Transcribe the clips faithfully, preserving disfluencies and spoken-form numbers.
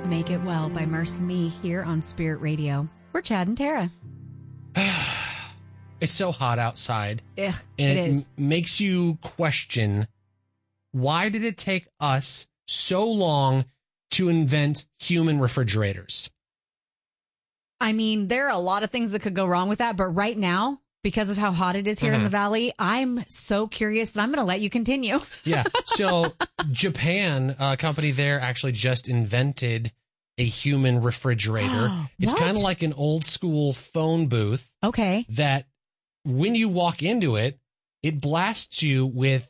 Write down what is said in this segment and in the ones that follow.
Make It Well by Merce and Me here on Spirit Radio. We're Chad and Tara. It's so hot outside. Ugh, and it it is. m- makes you question, why did it take us so long to invent human refrigerators? I mean, there are a lot of things that could go wrong with that, but right now, because of how hot it is here Mhm. in the valley, I'm so curious that I'm going to let you continue. Yeah. So Japan, a company there actually just invented a human refrigerator. It's What? kind of like an old school phone booth Okay. that when you walk into it, it blasts you with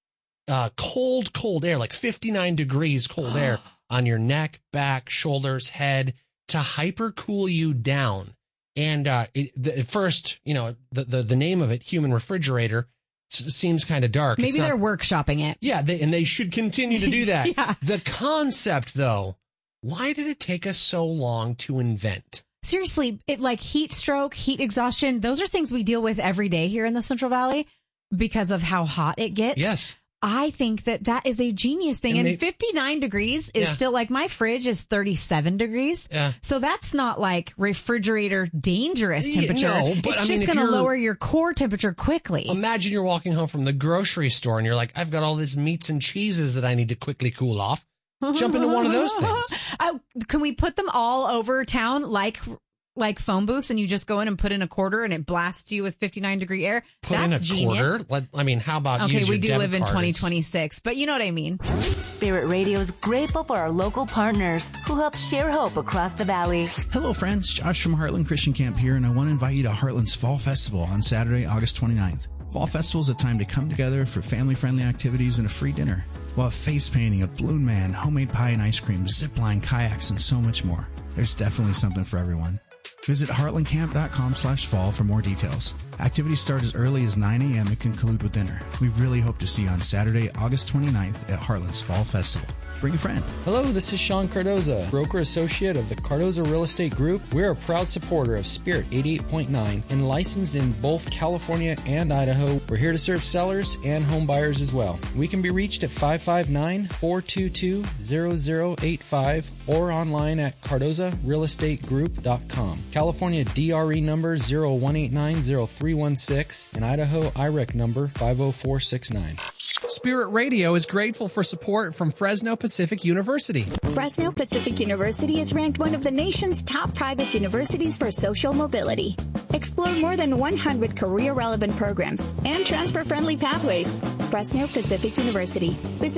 uh, cold, cold air, like fifty-nine degrees cold air on your neck, back, shoulders, head to hyper cool you down. And uh, it, the, at first, you know, the, the, the name of it, human refrigerator, s- seems kind of dark. Maybe It's not- they're workshopping it. Yeah, they, and they should continue to do that. Yeah. The concept, though, why did it take us so long to invent? Seriously, it like heat stroke, heat exhaustion, those are things we deal with every day here in the Central Valley because of how hot it gets. Yes. I think that that is a genius thing. And And, they- fifty-nine degrees is Yeah. still like my fridge is thirty-seven degrees. Yeah. So that's not like refrigerator dangerous Yeah, temperature. no, but it's I mean, just if going to you're- lower your core temperature quickly. Imagine you're walking home from the grocery store and you're like, I've got all these meats and cheeses that I need to quickly cool off. Jump into one of those things. Oh, can we put them all over town like like phone booths and you just go in and put in a quarter and it blasts you with fifty-nine degree air? Put That's in a genius. quarter. Let, I mean, how about Okay, use we your do debit live in card? twenty It's- twenty-six, but you know what I mean. Spirit Radio is grateful for our local partners who help share hope across the valley. Hello, friends. Josh from Heartland Christian Camp here, and I want to invite you to Heartland's Fall Festival on Saturday, August twenty-ninth. Fall Festival is a time to come together for family-friendly activities and a free dinner. We'll have face painting, a balloon man, homemade pie and ice cream, zip line, kayaks, and so much more. There's definitely something for everyone. Visit heartlandcamp.com slash fall for more details. Activities start as early as nine a.m. and conclude with dinner. We really hope to see you on Saturday, August twenty-ninth at Heartland's Fall Festival. Bring a friend. Hello, this is Sean Cardoza, broker associate of the Cardoza Real Estate Group. We're a proud supporter of Spirit eighty-eight point nine and licensed in both California and Idaho. We're here to serve sellers and home buyers as well. We can be reached at five five nine, four two two, zero zero eight five or online at cardoza real estate group dot com. California D R E number zero one eight nine zero three one six and Idaho I R E C number five oh four six nine. Spirit Radio is grateful for support from Fresno Pacific University. Fresno Pacific University is ranked one of the nation's top private universities for social mobility. Explore more than one hundred career-relevant programs and transfer-friendly pathways. Fresno Pacific University. Visit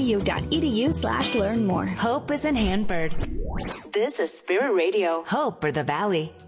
fpu.edu slash learn more. Hope is in Hanford. This is Spirit Radio. Hope for the Valley.